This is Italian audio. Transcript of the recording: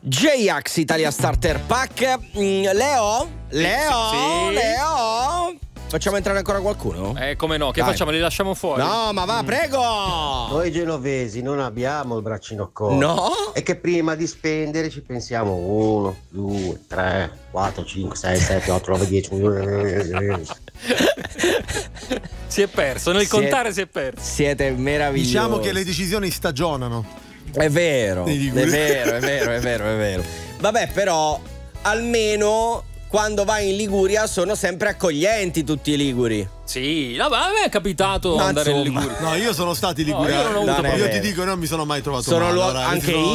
J-Ax Italia Starter Pack. Leo? Facciamo entrare ancora qualcuno? Come no, che Dai. facciamo? Li lasciamo fuori? No, ma va, prego! Noi genovesi non abbiamo il braccino corto. No? E che prima di spendere ci pensiamo 1, 2, 3, 4, 5, 6, 7, 8, 9, 10. Si è perso, nel contare si è perso. Siete meravigliosi. Diciamo che le decisioni stagionano. È vero, è vero. Vabbè, però almeno quando vai in Liguria sono sempre accoglienti tutti i liguri. Sì, no, ma a me è capitato Ma andare in insomma. Liguria. No, io sono stato in Liguria. io non ho avuto io problemi. ti dico, non mi sono mai trovato Sono male. anche